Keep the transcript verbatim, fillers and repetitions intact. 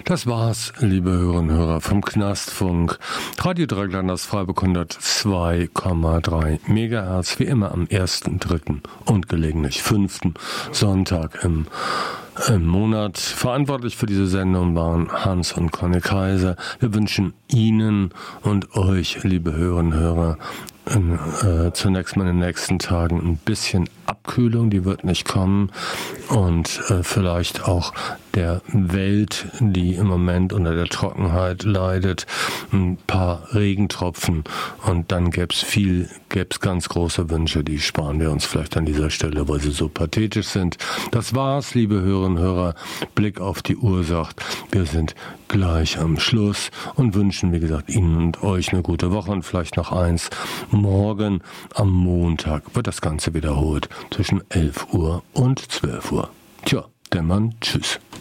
Das war's, liebe Hörerinnen und Hörer, vom Knastfunk. Radio Dreieckland aus Freiburg hundertzwei Komma drei Megahertz, wie immer am ersten, dritten und gelegentlich fünften Sonntag im, im Monat. Verantwortlich für diese Sendung waren Hans und Conny Kaiser. Wir wünschen Ihnen und euch, liebe Hörerinnen und Hörer, In, äh, zunächst mal in den nächsten Tagen ein bisschen Abkühlung, die wird nicht kommen, und äh, vielleicht auch der Welt, die im Moment unter der Trockenheit leidet, ein paar Regentropfen, und dann gäbe es viel, gäbe es ganz große Wünsche, die sparen wir uns vielleicht an dieser Stelle, weil sie so pathetisch sind. Das war's, liebe Hörerinnen und Hörer. Blick auf die Uhr sagt, wir sind gleich am Schluss und wünschen, wie gesagt, Ihnen und euch eine gute Woche und vielleicht noch eins. Morgen am Montag wird das Ganze wiederholt zwischen elf Uhr und zwölf Uhr. Tja, der Mann, tschüss.